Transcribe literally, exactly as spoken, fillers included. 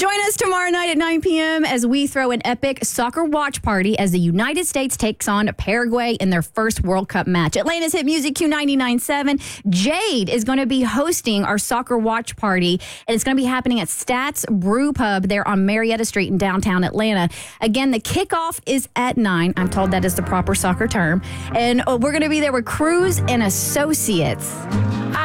Join us tomorrow night at nine p.m. as we throw an epic soccer watch party as the United States takes on Paraguay in their first World Cup match. Atlanta's Hit Music Q ninety-nine point seven. Jade is going to be hosting our soccer watch party, and it's going to be happening at Stats Brew Pub there on Marietta Street in downtown Atlanta. Again, the kickoff is at nine. I'm told that is the proper soccer term. And we're going to be there with Cruz and Associates.